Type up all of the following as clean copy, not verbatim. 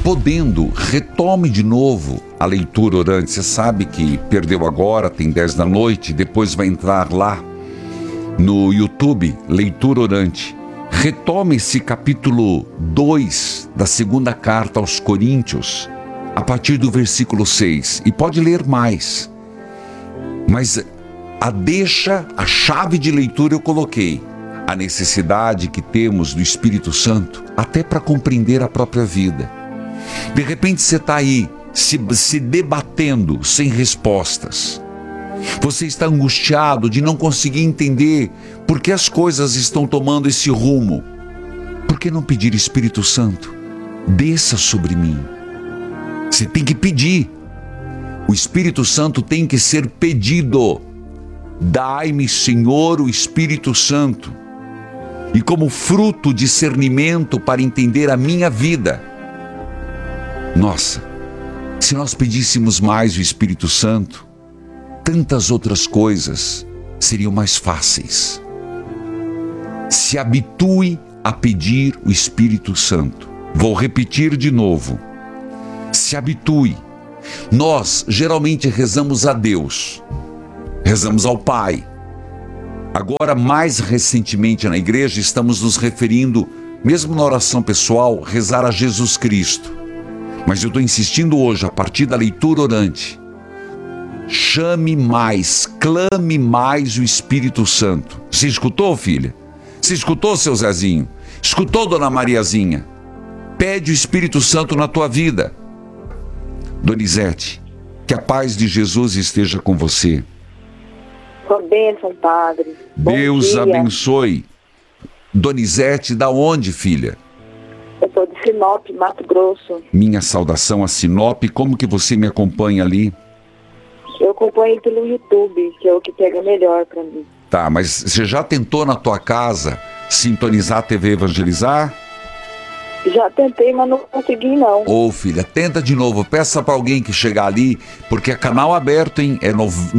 podendo, retome de novo a leitura orante. Você sabe que perdeu agora, tem 10 da noite, depois vai entrar lá no YouTube, leitura orante. Retome esse capítulo 2 da segunda carta aos Coríntios, a partir do versículo 6, e pode ler mais. Mas a chave de leitura eu coloquei. A necessidade que temos do Espírito Santo, até para compreender a própria vida. De repente você está aí, se debatendo sem respostas. Você está angustiado de não conseguir entender por que as coisas estão tomando esse rumo. Por que não pedir, Espírito Santo, desça sobre mim? Você tem que pedir. O Espírito Santo tem que ser pedido. Dai-me, Senhor, o Espírito Santo. E como fruto, discernimento para entender a minha vida. Nossa, se nós pedíssemos mais o Espírito Santo, tantas outras coisas seriam mais fáceis. Se habitue a pedir o Espírito Santo. Vou repetir de novo. Se habitue. Nós geralmente rezamos a Deus, rezamos ao Pai. Agora, mais recentemente na igreja, estamos nos referindo, mesmo na oração pessoal, rezar a Jesus Cristo. Mas eu estou insistindo hoje, a partir da leitura orante, chame mais, clame mais o Espírito Santo. Você escutou, filha? Você escutou, seu Zezinho? Escutou, dona Mariazinha? Pede o Espírito Santo na tua vida. Donizete, que a paz de Jesus esteja com você. Sua bênção, padre. Deus abençoe. Donizete, da onde, filha? Eu sou de Sinop, Mato Grosso. Minha saudação a Sinop. Como que você me acompanha ali? Eu acompanho pelo YouTube, que é o que pega melhor para mim. Tá, mas você já tentou na tua casa sintonizar a TV Evangelizar? Já tentei, mas não consegui, não. Ô, filha, tenta de novo. Peça para alguém que chegar ali, porque é canal aberto, hein? É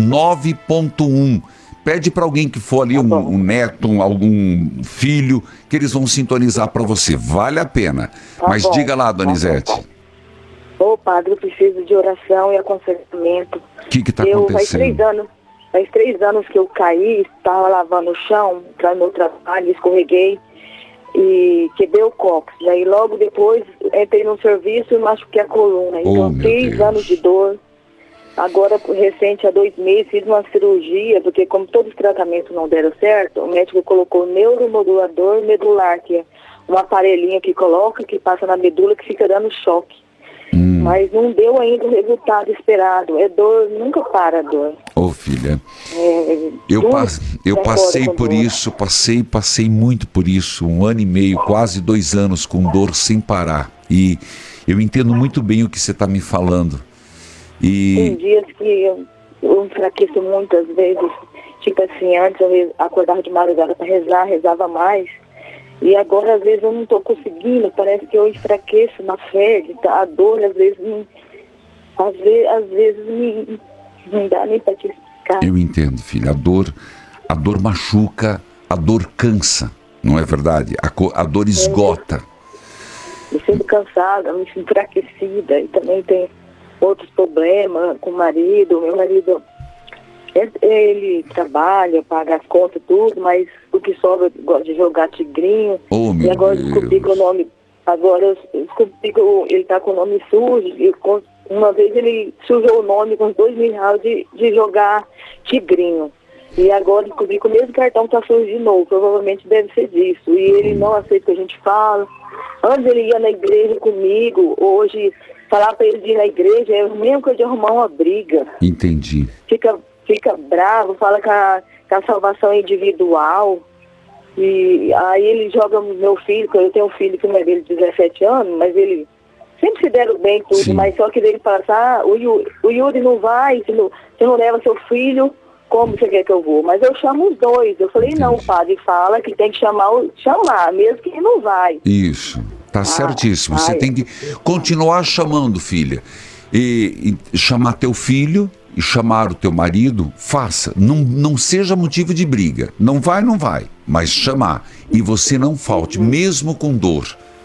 9.1. Pede para alguém que for ali, um neto, algum filho, que eles vão sintonizar para você. Vale a pena. Mas bom, diga lá, Donizete. Ô, padre, eu preciso de oração e aconselhamento. O que está acontecendo? Faz 3 anos que eu caí, estava lavando o chão para meu trabalho, escorreguei e quebrei o cóccix. Aí logo depois entrei no serviço e machuquei a coluna. Então, 3 anos de dor. Agora, recente, há 2 meses, fiz uma cirurgia, porque como todos os tratamentos não deram certo, o médico colocou neuromodulador medular, que é um aparelhinho que coloca, que passa na medula, que fica dando choque. Mas não deu ainda o resultado esperado. É dor, nunca para a dor. Ô, filha, eu passei por isso, passei muito por isso, 1 ano e meio, quase 2 anos com dor sem parar. E eu entendo muito bem o que você está me falando. Tem dias que eu enfraqueço muitas vezes. Tipo assim, antes eu acordava de madrugada para rezar, rezava mais. E agora, às vezes, eu não estou conseguindo. Parece que eu enfraqueço na fé. A dor, às vezes, não dá nem para te explicar. Eu entendo, filha. A dor machuca, a dor cansa, não é verdade? A dor esgota. Eu sinto cansada, me sinto enfraquecida. E também tem outros problemas com o marido. Meu marido, ele trabalha, paga as contas, tudo, mas o que sobra, gosta de jogar tigrinho. E agora eu descobri que o nome... Agora eu descobri que ele está com o nome sujo. E uma vez ele sujou o nome com R$2 mil de jogar tigrinho. E agora descobri que o mesmo cartão está sujo de novo. Provavelmente deve ser disso. E ele não aceita o que a gente fala. Antes ele ia na igreja comigo. Hoje, falar para ele de ir na igreja é o mesmo que de arrumar uma briga. Entendi. Fica bravo, fala que a salvação é individual. E aí ele joga no meu filho, que eu tenho um filho que não é dele de 17 anos, mas ele sempre se deram bem tudo. Sim. Mas só que ele fala assim, o Yuri não vai, você não leva seu filho, como você quer que eu vou? Mas eu chamo os dois. Eu falei, não, o padre fala que tem que chamar, mesmo que ele não vai. Isso, tá certíssimo. Você tem que continuar chamando, filha. E chamar teu filho e chamar o teu marido, faça. Não seja motivo de briga. Não vai, mas chamar. E você não falte, mesmo com dor.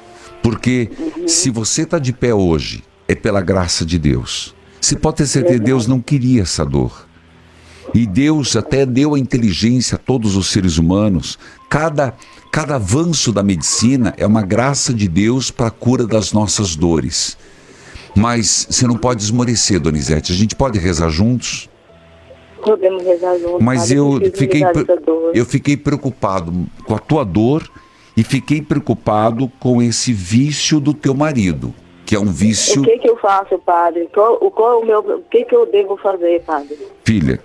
Porque se você está de pé hoje, é pela graça de Deus. Você pode ter certeza que Deus não queria essa dor. E Deus até deu a inteligência a todos os seres humanos. Cada avanço da medicina é uma graça de Deus para a cura das nossas dores. Mas você não pode esmorecer, Donizete. A gente pode rezar juntos? Podemos rezar juntos. Mas eu fiquei preocupado com a tua dor e fiquei preocupado com esse vício do teu marido, que é um vício... O que eu faço, padre? O que eu devo fazer, padre? Filha,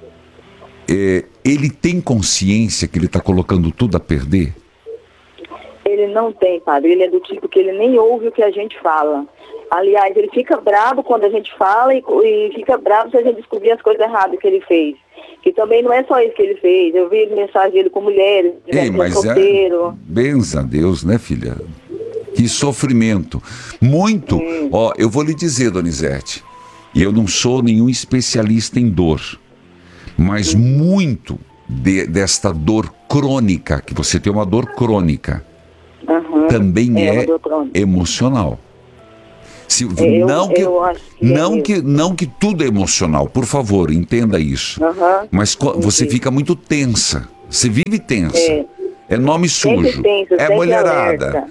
ele tem consciência que ele está colocando tudo a perder? Ele não tem, padre. Ele é do tipo que ele nem ouve o que a gente fala. Aliás, ele fica bravo quando a gente fala e fica bravo se a gente descobrir as coisas erradas que ele fez. Que também não é só isso que ele fez. Eu vi mensagem dele com mulheres, mas solteiro. Benza a Deus, né, filha? Que sofrimento. Muito. Ó, eu vou lhe dizer, Donizete, eu não sou nenhum especialista em dor, mas muito desta dor crônica, que você tem uma dor crônica, também é emocional. Não que tudo é emocional, por favor, entenda isso. Mas você fica muito tensa, você vive tensa. É nome sujo, é mulherada,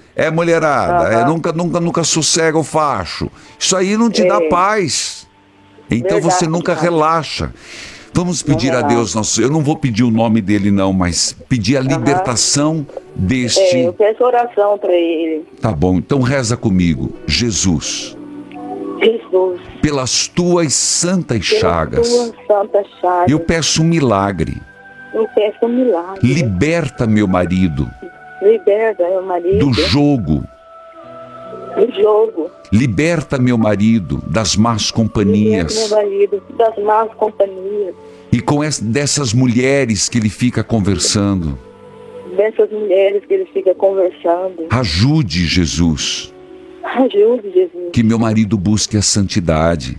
nunca sossega o facho. Isso aí não te dá paz. Então você nunca relaxa. Vamos pedir a Deus, eu não vou pedir o nome dele não, mas pedir a libertação deste... eu peço oração para ele. Tá bom, então reza comigo. Jesus, pelas tuas santas chagas, eu peço um milagre. Liberta meu marido. Do jogo. Liberta meu marido das más companhias. E com dessas mulheres que ele fica conversando. Ajude, Jesus. Que meu marido busque a santidade.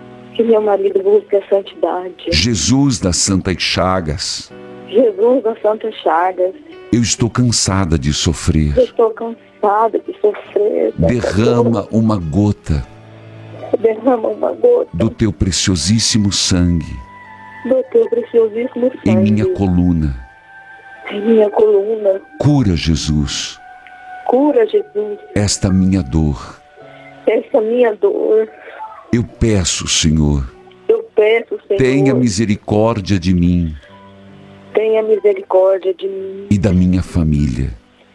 Jesus das Santas Chagas. Eu estou cansada de sofrer. Derrama uma gota do teu preciosíssimo sangue em minha coluna. Cura, Jesus. Esta minha dor. Eu peço, Senhor. Tenha misericórdia de mim. E da minha família.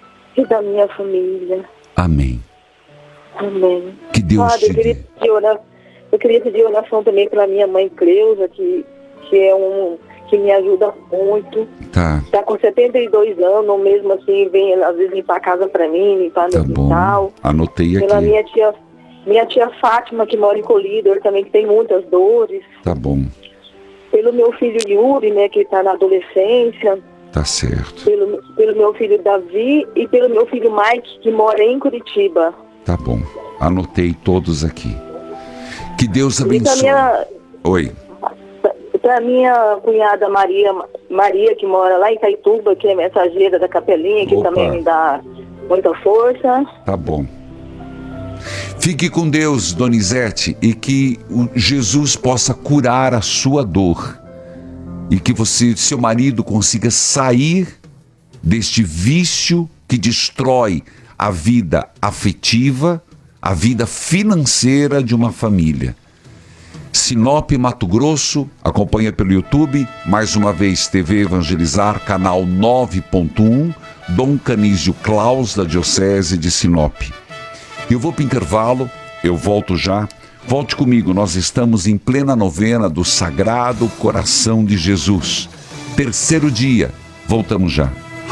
Amém. Que Deus te dê. Eu queria pedir oração também pela minha mãe Cleusa, que me ajuda muito. Tá com 72 anos, mesmo assim, vem às vezes limpar a casa pra mim, limpar no quintal. Anotei aqui. Pela minha tia Fátima, que mora em Colíder, também que tem muitas dores. Tá bom. Pelo meu filho Yuri, né, que está na adolescência. Tá certo. Pelo meu filho Davi e pelo meu filho Mike, que mora em Curitiba. Tá bom. Anotei todos aqui. Que Deus abençoe. Oi. Para minha cunhada Maria, que mora lá em Itaituba, que é mensageira da Capelinha, que também me dá muita força. Tá bom. Fique com Deus, Donizete, e que Jesus possa curar a sua dor. E que seu marido consiga sair deste vício que destrói a vida afetiva, a vida financeira de uma família. Sinop, Mato Grosso, acompanha pelo YouTube, mais uma vez TV Evangelizar, canal 9.1, Dom Canísio Claus, da Diocese de Sinop. Eu vou para o intervalo, eu volto já. Volte comigo, nós estamos em plena novena do Sagrado Coração de Jesus. Terceiro dia, voltamos já.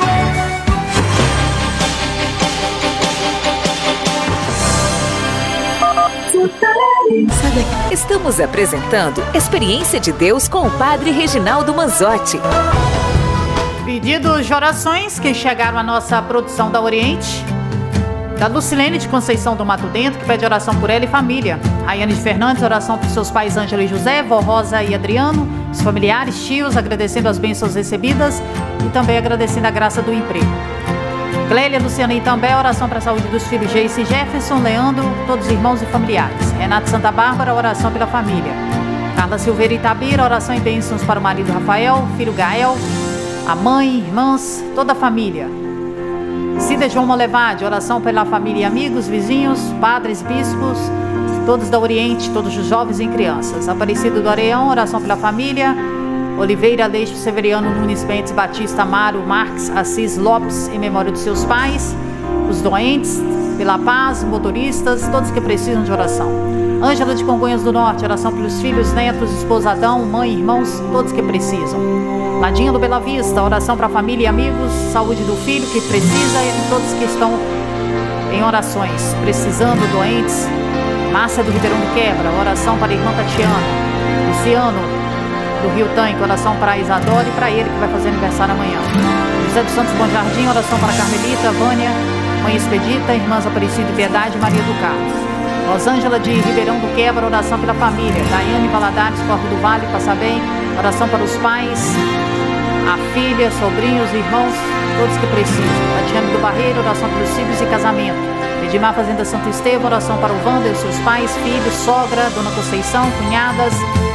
Estamos apresentando Experiência de Deus com o Padre Reginaldo Manzotti. Pedidos de orações que chegaram à nossa produção da Oriente. Da Lucilene de Conceição do Mato Dentro, que pede oração por ela e família. Raiane de Fernandes, oração por seus pais Ângela e José, vó Rosa e Adriano, os familiares, tios, agradecendo as bênçãos recebidas e também agradecendo a graça do emprego. Clélia, Luciana e também oração para a saúde dos filhos Geice e Jefferson, Leandro, todos os irmãos e familiares. Renato Santa Bárbara, oração pela família. Carla Silveira Itabira, oração e bênçãos para o marido Rafael, filho Gael, a mãe, irmãs, toda a família. Cida João Molevade, oração pela família e amigos, vizinhos, padres, bispos, todos da Oriente, todos os jovens e crianças. Aparecido do Areão, oração pela família. Oliveira Aleixo Severiano Nunes Bentes Batista Amaro Marques Assis Lopes, em memória dos seus pais, os doentes, pela paz, motoristas, todos que precisam de oração. Ângela de Congonhas do Norte, oração pelos filhos, netos, esposa Adão, mãe, irmãos, todos que precisam. Ladinho do Bela Vista, oração para a família e amigos, saúde do filho que precisa e todos que estão em orações, precisando, doentes. Márcia do Ribeirão do Quebra, oração para a irmã Tatiana. Luciano do Rio Tanque, oração para a Isadora e para ele que vai fazer aniversário amanhã. José dos Santos Bom Jardim, oração para a Carmelita, Vânia, Mãe Expedita, Irmãs Aparecida e Piedade e Maria do Carmo. Rosângela de Ribeirão do Quebra, oração pela família. Daiane Valadares, Corpo do Vale, Passa Bem, oração para os pais, a filha, sobrinhos, irmãos, todos que precisam. Tatiana do Barreiro, oração pelos filhos e casamento. Edmar Fazenda Santo Estevão, oração para o Wander, seus pais, filhos, sogra, Dona Conceição, cunhadas,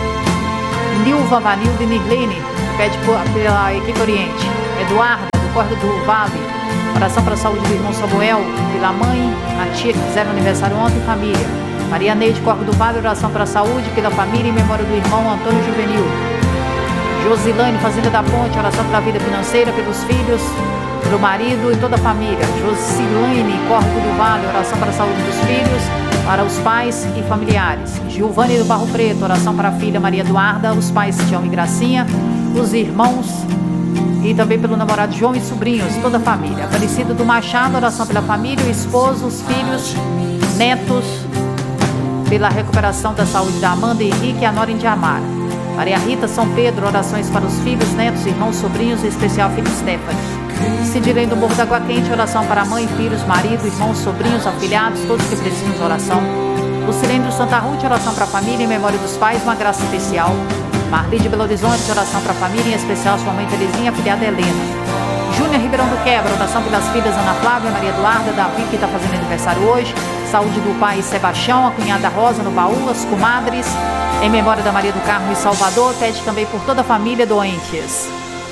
Nilva, Vanilda e Nirlene, pede pela equipe Oriente. Eduardo, do Cordo do Vale, oração para a saúde do irmão Samuel, pela mãe, a tia que fizeram aniversário ontem, família. Maria Neide, Cordo do Vale, oração para a saúde, pela família, em memória do irmão Antônio Juvenil. Josilane, Fazenda da Ponte, oração pela vida financeira, pelos filhos, pelo marido e toda a família. Josilane, Cordo do Vale, oração para a saúde dos filhos, para os pais e familiares. Giovanni do Barro Preto, oração para a filha Maria Eduarda, os pais Tião e Gracinha, os irmãos e também pelo namorado João e sobrinhos, toda a família. Aparecido do Machado, oração pela família, o esposo, os filhos, netos, pela recuperação da saúde da Amanda e Henrique e a Nora Indiamara. Maria Rita São Pedro, orações para os filhos, netos, irmãos, sobrinhos, em especial filho Stephanie. Cidilene do Morro da Água Quente, oração para mãe, filhos, marido, irmãos, sobrinhos, afilhados, todos que precisam de oração. Lucilene do Santa Ruth, oração para a família, em memória dos pais, uma graça especial. Marli de Belo Horizonte, oração para a família, em especial sua mãe Terezinha, afilhada Helena. Júnior Ribeirão do Quebra, oração pelas filhas Ana Flávia, Maria Eduarda, Davi, que está fazendo aniversário hoje. Saúde do pai Sebastião, a cunhada Rosa no baú, as comadres, em memória da Maria do Carmo e Salvador, pede também por toda a família doentes.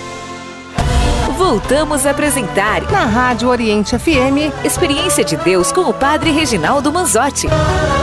Voltamos a apresentar na Rádio Oriente FM, Experiência de Deus com o Padre Reginaldo Manzotti.